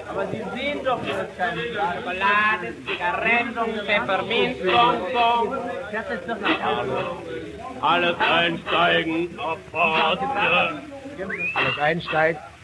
Aber Sie sehen doch, das ist keine Schokolade, Zigaretten, Pfefferminz, Bonbon. Das ist doch nach Hause. Alles einsteigen, auf Fahrt. Alles einsteigen.